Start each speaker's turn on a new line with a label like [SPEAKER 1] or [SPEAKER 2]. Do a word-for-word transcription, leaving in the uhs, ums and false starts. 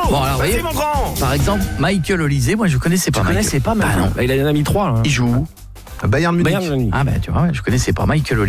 [SPEAKER 1] Bon, alors,
[SPEAKER 2] Vas-y,
[SPEAKER 1] voyez,
[SPEAKER 2] mon grand.
[SPEAKER 1] par exemple, Michael Olysée, moi je connaissais pas.
[SPEAKER 2] Je
[SPEAKER 1] Michael.
[SPEAKER 2] connaissais pas, mais
[SPEAKER 1] Bah non.
[SPEAKER 2] il en a mis trois. Là.
[SPEAKER 1] Il joue où?
[SPEAKER 3] Bayern Munich.
[SPEAKER 2] Bayern Munich.
[SPEAKER 1] Ah bah tu vois, je connaissais pas Michael Olysée.